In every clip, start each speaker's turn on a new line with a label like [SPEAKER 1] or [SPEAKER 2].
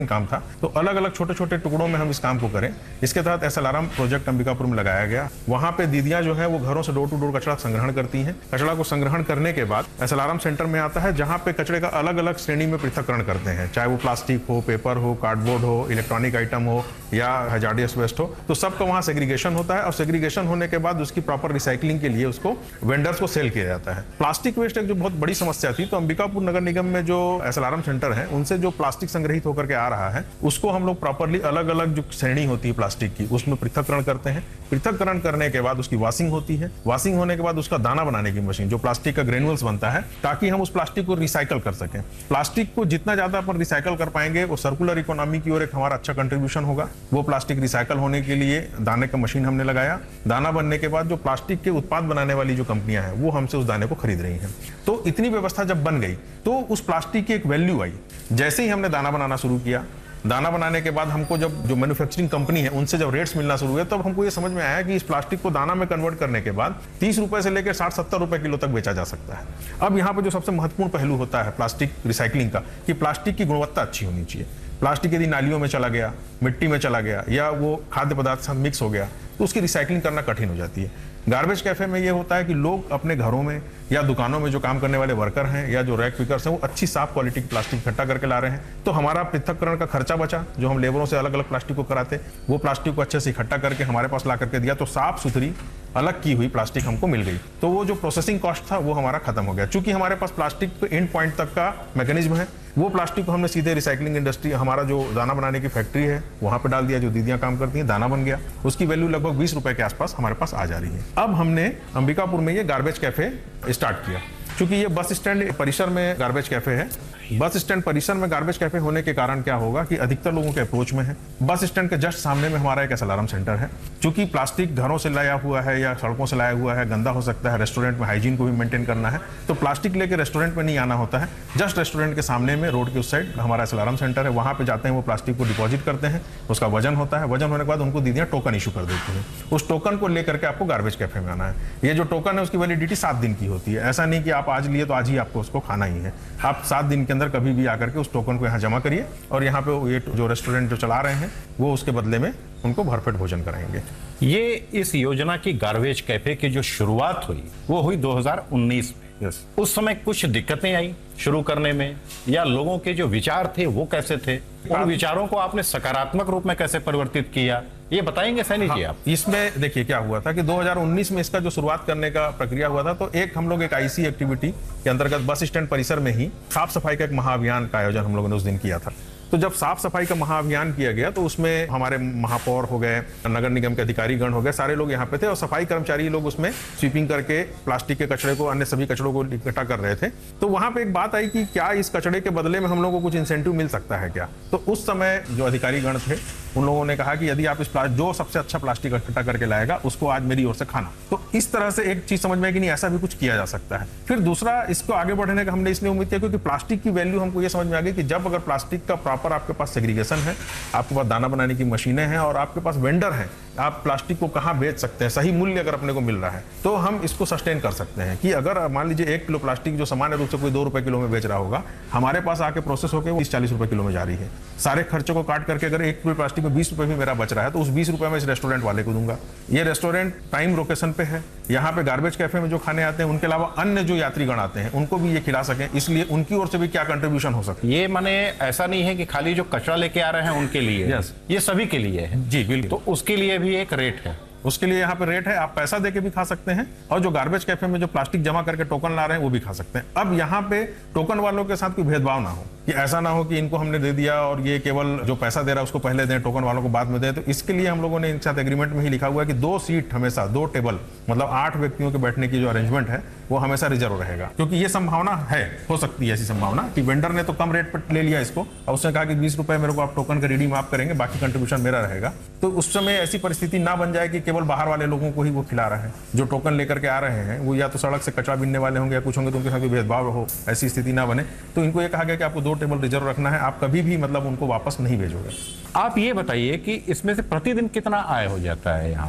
[SPEAKER 1] काम था, तो अलग अलग छोटे छोटे टुकड़ों में हम इस काम को करें। इसके तहत एसएलआरएम प्रोजेक्ट अंबिकापुर में लगाया गया। वहां पे दीदियां जो है वो घरों से डोर टू डोर कचरा संग्रहण करती हैं। कचरा को संग्रहण करने के बाद एसएलआरएम सेंटर में आता है, जहां पे कचरे का अलग अलग श्रेणी में पृथक्करण करते हैं, चाहे वो प्लास्टिक हो, पेपर हो, कार्डबोर्ड हो, इलेक्ट्रॉनिक आइटम हो या हैजार्डियस वेस्ट हो, तो सबका वहां सेग्रीगेशन होता है और सेग्रीगेशन होने के बाद उसकी प्रॉपर रिसाइकलिंग के लिए उसको वेंडर्स को सेल किया जाता है। प्लास्टिक वेस्ट एक जो बहुत बड़ी समस्या थी, तो अंबिकापुर नगर निगम में जो एसएलआरएम सेंटर है उनसे जो प्लास्टिक संग्रहित होकर के आ रहा है उसको हम लोग प्रॉपर्ली अलग अलग जो श्रेणी होती है प्लास्टिक की उसमें पृथक्करण करते हैं। पृथक्करण करने के बाद उसकी वॉशिंग होती है। वॉशिंग होने के बाद उसका दाना बनाने की मशीन, जो प्लास्टिक का ग्रेनुअल्स बनता है, ताकि हम उस प्लास्टिक को रिसाइकल कर सकें। प्लास्टिक को जितना ज्यादा अपन रिसाइकल कर पाएंगे वो सर्कुलर इकोनॉमी की ओर एक हमारा अच्छा कंट्रीब्यूशन होगा। वो प्लास्टिक रिसाइकल होने के लिए दाने का मशीन हमने लगाया। दाना बनने के बाद जो प्लास्टिक के उत्पाद बनाने वाली जो कंपनियां हैं वो हमसे उस दाने को खरीद रही हैं। तो इतनी व्यवस्था जब बन गई तो उस प्लास्टिक की एक वैल्यू आई। जैसे ही हमने दाना बनाना शुरू किया, दाना बनाने के बाद हमको जब जो मैन्युफैक्चरिंग कंपनी है उनसे जब रेट्स मिलना शुरू हुए, तब हमको ये समझ में आया कि इस प्लास्टिक को दाना में कन्वर्ट करने के बाद 30 रुपए से लेकर 60-70 रुपए किलो तक बेचा जा सकता है। अब यहाँ पे जो सबसे महत्वपूर्ण पहलू होता है प्लास्टिक रिसाइकलिंग का, कि प्लास्टिक की गुणवत्ता अच्छी होनी चाहिए। प्लास्टिक यदि नालियों में चला गया, मिट्टी में चला गया या वो खाद्य पदार्थ से मिक्स हो गया तो उसकी रिसाइकलिंग करना कठिन हो जाती है। गार्बेज कैफे में ये होता है कि लोग अपने घरों में या दुकानों में जो काम करने वाले वर्कर हैं या जो रैक पिकर्स हैं वो अच्छी साफ क्वालिटी की प्लास्टिक इकट्ठा करके ला रहे हैं। तो हमारा पृथक्करण का खर्चा बचा, जो हम लेबरों से अलग अलग प्लास्टिक को कराते, वो प्लास्टिक को अच्छे से इकट्ठा करके हमारे पास ला करके दिया, तो साफ सुथरी अलग की हुई प्लास्टिक हमको मिल गई। तो वो जो प्रोसेसिंग कॉस्ट था वो हमारा खत्म हो गया। चूंकि हमारे पास प्लास्टिक के एंड पॉइंट तक का मैकेनिज्म है, वो प्लास्टिक को हमने सीधे रिसाइकलिंग इंडस्ट्री, हमारा जो दाना बनाने की फैक्ट्री है वहां पे डाल दिया, जो दीदियां काम करती हैं, दाना बन गया। उसकी वैल्यू लगभग 20 रुपए के आसपास हमारे पास आ जा रही है। अब हमने अंबिकापुर में ये गार्बेज कैफे स्टार्ट किया। क्योंकि ये बस स्टैंड परिसर में गार्बेज कैफे है। बस स्टैंड परिसर में गार्बेज कैफे होने के कारण क्या होगा कि अधिकतर लोगों के अप्रोच में है। बस स्टैंड के जस्ट सामने में हमारा एक एसएलआरएम सेंटर है। क्योंकि प्लास्टिक घरों से लाया हुआ है या सड़कों से लाया हुआ है, गंदा हो सकता है, रेस्टोरेंट में हाइजीन को भी मेंटेन करना है, तो प्लास्टिक लेके रेस्टोरेंट में नहीं आना होता है। जस्ट रेस्टोरेंट के सामने में रोड के उस साइड हमारा एसएलआरएम सेंटर है। वहां पे जाते हैं, वो प्लास्टिक को डिपॉजिट करते हैं, उसका वजन होता है। वजन होने के बाद उनको दीदियां टोकन इशू कर देती हैं। उस टोकन को लेकर के आपको गार्बेज कैफे में आना है। ये जो टोकन है उसकी वैलिडिटी 7 दिन की होती है। ऐसा नहीं कि आप आज लिए तो आज ही आपको उसको खाना ही है। आप 7 दिन के अंदर कभी भी आकर के उस टोकन को यहाँ जमा करिए और यहाँ पे ये जो रेस्टोरेंट जो चला रहे हैं वो उसके बदले में उनको भरपेट भोजन कराएंगे।
[SPEAKER 2] ये इस योजना की गार्बेज कैफे की जो शुरुआत हुई वो हुई 2019 में। उस समय कुछ दिक्कतें आई शुरू करने में, या लोगों के जो विचार थे वो कैसे थे? उन विचारों को आपने सकारात्मक रूप में कैसे परिवर्तित किया, ये बताएंगे सैनी जी आप?
[SPEAKER 1] इसमें देखिए क्या हुआ था कि 2019 में इसका जो शुरुआत करने का प्रक्रिया हुआ था, तो हम लोग एक आईसी एक्टिविटी के अंतर्गत बस स्टैंड परिसर में ही साफ सफाई का एक महाअभियान का आयोजन हम लोगों ने उस दिन किया था। तो जब साफ सफाई का महाअभियान किया गया तो उसमें हमारे महापौर हो गए, नगर निगम के अधिकारी गण हो गए, सारे लोग यहाँ पे थे और सफाई कर्मचारी लोग उसमें स्वीपिंग करके प्लास्टिक के कचरे को, अन्य सभी कचरों को इकट्ठा कर रहे थे। तो वहां पे एक बात आई कि क्या इस कचरे के बदले में हम लोगों को कुछ इंसेंटिव मिल सकता है क्या? तो उस समय जो अधिकारी गण थे उन लोगों ने कहा कि यदि आप इस जो सबसे अच्छा प्लास्टिक इकट्ठा करके लाएगा उसको आज मेरी ओर से खाना। तो इस तरह से एक चीज समझ में आई कि नहीं, ऐसा भी कुछ किया जा सकता है। फिर दूसरा, इसको आगे बढ़ने का हमने इसलिए उम्मीद किया क्योंकि प्लास्टिक की वैल्यू हमको ये समझ में आ गई कि जब अगर प्लास्टिक का प्रॉपर आपके पास सेग्रीगेशन है, आपके पास दाना बनाने की मशीनें हैं और आपके पास वेंडर हैं, आप प्लास्टिक को कहाँ बेच सकते हैं, सही मूल्य अगर अपने को मिल रहा है, तो हम इसको सस्टेन कर सकते हैं। कि अगर मान लीजिए 1 किलो प्लास्टिक जो सामान्य रूप से कोई 2 रुपए किलो में बेच रहा होगा, हमारे पास आके प्रोसेस होकर वो 30-40 रुपए किलो में जा रही है। सारे खर्चों को काट करके अगर 1 किलो प्लास्टिक में 20 रुपए भी मेरा बच रहा है तो उस 20 रुपए में इस रेस्टोरेंट वाले को दूंगा। ये रेस्टोरेंट प्राइम लोकेशन पे है, यहाँ पे गार्बेज कैफे में जो खाने आते हैं उनके अलावा अन्य जो यात्रीगण आते हैं उनको भी ये खिला सकें, इसलिए उनकी ओर से भी क्या कंट्रीब्यूशन हो सकता है।
[SPEAKER 2] ये माने ऐसा नहीं है कि खाली जो कचरा लेके आ रहे हैं उनके लिए, ये सभी के लिए है।
[SPEAKER 1] जी बिल्कुल।
[SPEAKER 2] तो उसके लिए भी एक रेट है,
[SPEAKER 1] उसके लिए यहाँ पे रेट है, आप पैसा देके भी खा सकते हैं और जो गार्बेज कैफे में जो प्लास्टिक जमा करके टोकन ला रहे हैं वो भी खा सकते हैं। अब यहाँ पे टोकन वालों के साथ कोई भेदभाव ना हो, कि ऐसा ना हो कि इनको हमने दे दिया और ये केवल जो पैसा दे रहा है उसको पहले दें, टोकन वालों को बाद में दें। तो इसके लिए हम लोगों ने इनके साथ एग्रीमेंट में ही लिखा हुआ है कि 2 सीट हमेशा, 2 टेबल, मतलब 8 व्यक्तियों के बैठने की जो अरेंजमेंट है वो हमेशा रिजर्व रहेगा। क्योंकि ये संभावना है, हो सकती है ऐसी संभावना कि वेंडर ने तो कम रेट पर ले लिया इसको और उसने कहा कि 20 रुपए मेरे को आप टोकन का रिडीम आप करेंगे, बाकी कंट्रीब्यूशन मेरा रहेगा। तो उस समय ऐसी परिस्थिति ना बन जाए कि केवल बाहर वाले लोगों को ही वो खिला रहा है। जो टोकन लेकर के आ रहे हैं वो या तो सड़क से कचरा बीनने वाले होंगे या कुछ होंगे, तो उनके साथ भी भेदभाव हो, ऐसी स्थिति ना बने। तो इनको ये कहा गया कि आपको 2 टेबल रिजर्व रखना है, आप कभी भी मतलब उनको वापस नहीं भेजोगे।
[SPEAKER 2] आप ये बताइए कि इसमें से प्रतिदिन कितना आय हो जाता है यहाँ पे?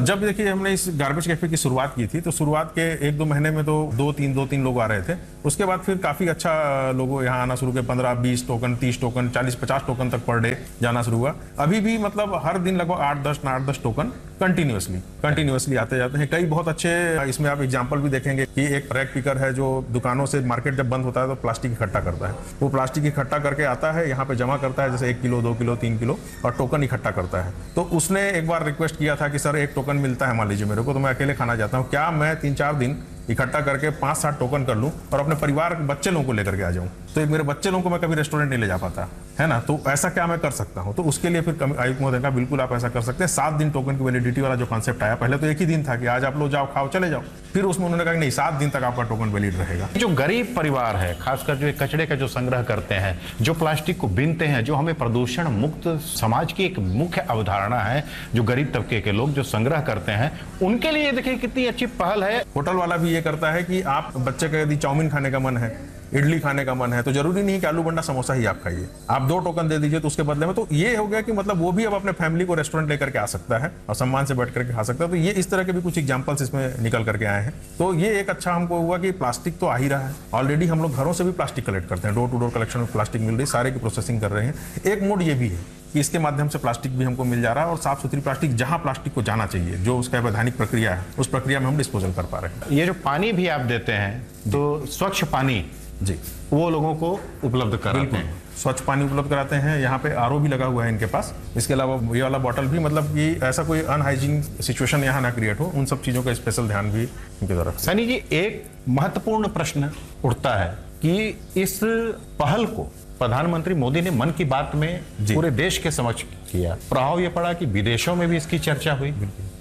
[SPEAKER 1] जब देखिए हमने इस गार्बेज कैफे की शुरुआत की थी तो शुरुआत के 1-2 महीने में तो 2-3 लोग आ रहे थे। उसके बाद फिर काफी अच्छा लोगों यहाँ आना शुरू किया, 15-20 टोकन, 30 टोकन, 40-50 टोकन तक पर डे जाना शुरू हुआ। अभी भी मतलब हर दिन लगभग 8-10 टोकन कंटिन्यूअसली आते जाते हैं। कई बहुत अच्छे, इसमें आप एग्जांपल भी देखेंगे कि एक रैक पिकर है जो दुकानों से मार्केट जब बंद होता है तो प्लास्टिक इकट्ठा करता है। वो प्लास्टिक इकट्ठा करके आता है, यहाँ पे जमा करता है, जैसे 1 किलो, 2 किलो, 3 किलो, और टोकन इकट्ठा करता है। तो उसने एक बार रिक्वेस्ट किया था कि सर एक टोकन मिलता है मान लीजिए मेरे को, तो मैं अकेले खाना चाहता हूँ, क्या मैं 3-4 दिन इकट्ठा करके 5-7 टोकन कर लूं और अपने परिवार के बच्चे लोगों को लेकर के आ जाऊं? तो एक मेरे बच्चे लोगों को मैं कभी रेस्टोरेंट नहीं ले जा पाता है ना, तो ऐसा क्या मैं कर सकता हूं? तो उसके लिए फिर आयुक्त महोदय का बिल्कुल आप ऐसा कर सकते हैं। 7 दिन टोकन की वैलिडिटी वाला जो कॉन्सेप्ट आया, पहले तो एक ही दिन था कि आज आप लोग जाओ खाओ चले जाओ, फिर उसमें उन्होंने कहा कि नहीं 7 दिन तक आपका टोकन वैलिड रहेगा।
[SPEAKER 2] जो गरीब परिवार है, खासकर जो कचड़े का जो संग्रह करते हैं, जो प्लास्टिक को बीनते हैं, जो हमें प्रदूषण मुक्त समाज की एक मुख्य अवधारणा है, जो गरीब तबके के लोग जो संग्रह करते हैं, उनके लिए देखिए कितनी अच्छी पहल है।
[SPEAKER 1] होटल वाला भी ये करता है कि आप बच्चे का यदि चाउमीन खाने का मन है, इडली खाने का मन है, तो जरूरी नहीं कि आलू बंडा समोसा ही आप खाइए, आप 2 टोकन दे दीजिए तो उसके बदले में। तो ये हो गया कि मतलब वो भी अब अपने फैमिली को रेस्टोरेंट लेकर के आ सकता है और सम्मान से बैठ करके खा सकता है। तो ये इस तरह के भी कुछ एग्जांपल्स इसमें निकल करके आए हैं। तो ये एक अच्छा हमको हुआ कि प्लास्टिक तो आ ही रहा है, ऑलरेडी हम लोग घरों से भी प्लास्टिक कलेक्ट करते हैं, डोर टू डोर कलेक्शन में प्लास्टिक मिल रही, सारे की प्रोसेसिंग कर रहे हैं। एक मोड ये भी है कि इसके माध्यम से प्लास्टिक भी हमको मिल जा रहा है, और साफ सुथरी प्लास्टिक जहां प्लास्टिक को जाना चाहिए, जो उसका वैधानिक प्रक्रिया है, उस प्रक्रिया में हम डिस्पोजल कर पा रहे हैं।
[SPEAKER 2] ये जो पानी भी आप देते हैं तो स्वच्छ पानी
[SPEAKER 1] जी
[SPEAKER 2] वो लोगों को उपलब्ध कराते हैं,
[SPEAKER 1] स्वच्छ पानी उपलब्ध कराते हैं। यहाँ पे आरओ भी लगा हुआ है इनके पास। इसके अलावा ये वाला बॉटल भी, मतलब कि ऐसा कोई अनहाइजीन सिचुएशन यहाँ ना क्रिएट हो, उन सब चीज़ों का स्पेशल ध्यान भी इनकी तरफ।
[SPEAKER 2] सनी जी, एक महत्वपूर्ण प्रश्न उठता है कि इस पहल को प्रधानमंत्री मोदी ने मन की बात में पूरे देश के समक्ष किया, प्रभाव ये पड़ा कि विदेशों में भी इसकी चर्चा हुई,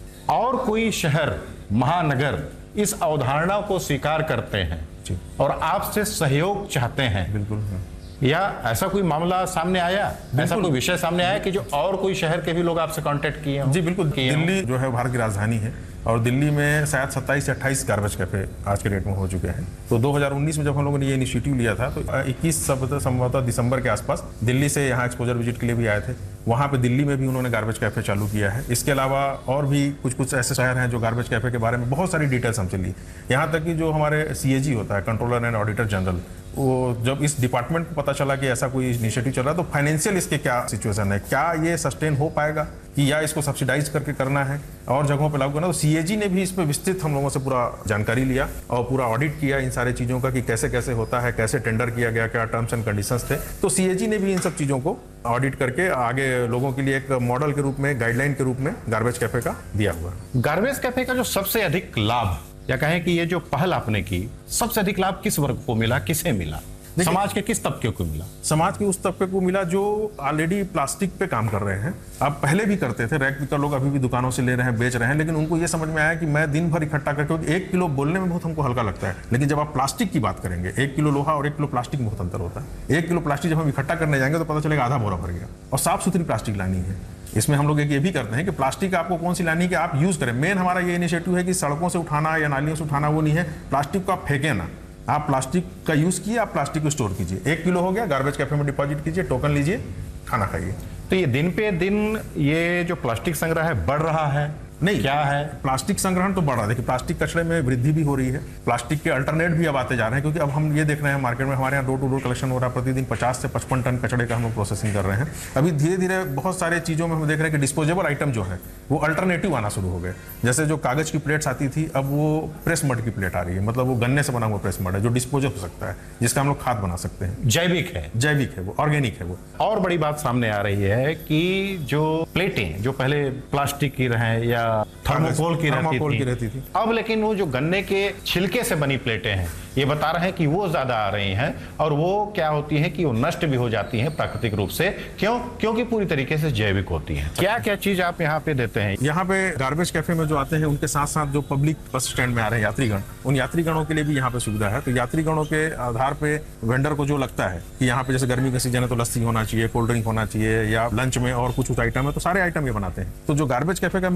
[SPEAKER 2] और कोई शहर महानगर इस अवधारणा को स्वीकार करते हैं और आपसे सहयोग चाहते हैं।
[SPEAKER 1] बिल्कुल।
[SPEAKER 2] या ऐसा कोई मामला सामने आया, ऐसा कोई विषय सामने आया कि जो और कोई शहर के भी लोग आपसे कांटेक्ट किए हों?
[SPEAKER 1] जी बिल्कुल। दिल्ली जो है भारत की राजधानी है, और दिल्ली में शायद 27 से 28 गार्बेज कैफे आज के डेट में हो चुके हैं। तो 2019 में जब हम लोगों ने ये इनिशिएटिव लिया था तो 21 संभवतः दिसंबर के आसपास दिल्ली से यहाँ एक्सपोजर विजिट के लिए भी आए थे। वहाँ पे दिल्ली में भी उन्होंने गार्बेज कैफे चालू किया है। इसके अलावा और भी कुछ ऐसे शहर हैं जो गार्बेज कैफे के बारे में बहुत सारी डिटेल्स हमसे ली। यहाँ तक कि जो हमारे CAG होता है, कंट्रोलर एंड ऑडिटर जनरल, वो जब इस डिपार्टमेंट को पता चला कि ऐसा कोई इनिशिएटिव चल रहा है तो फाइनेंशियल इसके क्या सिचुएशन है, क्या ये सस्टेन हो पाएगा कि या इसको सब्सिडाइज करके करना है और जगहों पे लागू करना, तो CAG ने भी इस पर विस्तृत हम लोगों से पूरा जानकारी लिया और पूरा ऑडिट किया इन सारे चीज़ों का कि कैसे कैसे होता है, कैसे टेंडर किया गया, क्या टर्म्स एंड कंडीशंस थे। तो CAG ने भी इन सब चीज़ों को ऑडिट करके आगे लोगों के लिए एक मॉडल के रूप में, गाइडलाइन के रूप में गार्बेज कैफे का दिया हुआ है।
[SPEAKER 2] गार्बेज कैफे का जो सबसे अधिक लाभ, या कहें कि ये जो पहल आपने की, सबसे अधिक लाभ किस वर्ग को मिला, किसे मिला, समाज के किस तबके को मिला?
[SPEAKER 1] समाज के उस तबके को मिला जो ऑलरेडी प्लास्टिक पे काम कर रहे हैं। अब पहले भी करते थे, रैक पिकर लोग अभी भी दुकानों से ले रहे हैं, बेच रहे हैं, लेकिन उनको ये समझ में आया कि मैं दिन भर इकट्ठा करके, 1 किलो बोलने में बहुत हमको हल्का लगता है, लेकिन जब आप प्लास्टिक की बात करेंगे, 1 किलो लोहा और 1 किलो प्लास्टिक में बहुत अंतर होता है। 1 किलो प्लास्टिक जब हम इकट्ठा करने जाएंगे तो पता चलेगा आधा बोरा भर गया, और साफ सुथरी प्लास्टिक लानी है। इसमें हम लोग एक ये भी करते हैं कि प्लास्टिक आपको कौन सी लानी है कि आप यूज करें। मेन हमारा ये इनिशिएटिव है कि सड़कों से उठाना या नालियों से उठाना वो नहीं है, प्लास्टिक को आप फेंके ना, आप प्लास्टिक का यूज किए, आप प्लास्टिक को स्टोर कीजिए। 1 किलो हो गया, गार्बेज कैफे में डिपॉजिट कीजिए, टोकन लीजिए, खाना खाइए।
[SPEAKER 2] तो ये दिन पे दिन ये जो प्लास्टिक संग्रह है बढ़ रहा है?
[SPEAKER 1] नहीं,
[SPEAKER 2] क्या है?
[SPEAKER 1] प्लास्टिक संग्रहण तो बढ़ रहा है। देखिए, प्लास्टिक कचरे में वृद्धि भी हो रही है, प्लास्टिक के अल्टरनेट भी अब आते जा रहे हैं, क्योंकि अब हम ये देख रहे हैं मार्केट में हमारे यहाँ डोर टू डोर कलेक्शन हो रहा है, प्रतिदिन 50 से 55 टन कचड़े का हम लोग प्रोसेसिंग कर रहे हैं। अभी धीरे धीरे बहुत सारे चीज़ों में हम देख रहे हैं कि डिस्पोजेबल आइटम जो है वो अल्टरनेटिव आना शुरू हो गए। जैसे जो कागज की प्लेट्स आती थी, अब वो प्रेस मड की प्लेट आ रही है, मतलब वो गन्ने से बना हुआ प्रेस मड है जो डिस्पोज हो सकता है, जिसका हम लोग खाद बना सकते हैं।
[SPEAKER 2] जैविक है
[SPEAKER 1] वो, ऑर्गेनिक है वो।
[SPEAKER 2] और बड़ी बात सामने आ रही है कि जो प्लेटें जो पहले प्लास्टिक की रहे या थर्मोकोल की रहती थी, अब लेकिन वो जो गन्ने के छिलके से बनी प्लेटें हैं, ये बता रहे हैं कि वो ज्यादा आ रही हैं, और वो क्या होती है कि वो नष्ट भी हो जाती हैं प्राकृतिक रूप से। क्योंकि पूरी तरीके से जैविक होती हैं। क्या क्या चीज आप यहाँ पे देते हैं?
[SPEAKER 1] यहाँ पे गार्बेज कैफे में जो आते हैं उनके साथ साथ जो पब्लिक बस स्टैंड में आ रहे हैं यात्रीगण, उन यात्रीगणों के लिए भी यहाँ पे सुविधा है। तो यात्रीगणों के आधार पे वेंडर को जो लगता है कि यहाँ पे जैसे गर्मी का सीजन है तो लस्सी होना चाहिए, कोल्ड ड्रिंक होना चाहिए, या लंच में और कुछ आइटम है, तो सारे आइटम ये बनाते हैं। तो जो गार्बेज कैफे का मेनू है तो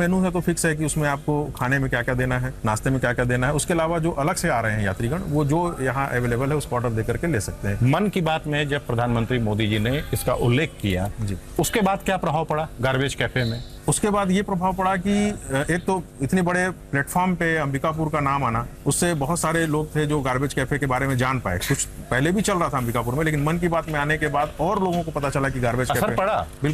[SPEAKER 1] फिक्स है कि उसमें आपको खाने में क्या क्या देना है, नाश्ते में क्या क्या देना है। उसके अलावा जो अलग से आ रहे हैं यात्रीगण, वो जो यहाँ अवेलेबल है उसको ऑर्डर दे करके ले सकते हैं।
[SPEAKER 2] मन की बात में जब प्रधानमंत्री मोदी जी ने इसका उल्लेख किया
[SPEAKER 1] जी।
[SPEAKER 2] उसके बाद क्या प्रभाव पड़ा गार्बेज कैफे में?
[SPEAKER 1] उसके बाद ये प्रभाव पड़ा कि एक तो इतने बड़े प्लेटफॉर्म पे अंबिकापुर का नाम आना, उससे बहुत सारे लोग थे जो गार्बेज कैफे के बारे में जान पाए। कुछ पहले भी चल रहा था अंबिकापुर में, लेकिन मन की बात में आने के बाद और लोगों को पता चला कि गार्बेज
[SPEAKER 2] असर
[SPEAKER 1] कैफे
[SPEAKER 2] पड़ा।